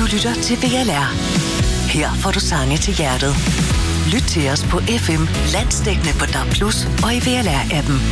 Du lytter til VLR. Her får du sange til hjertet. Lyt til os på FM, landsdækkende på DAB+, og i VLR-appen.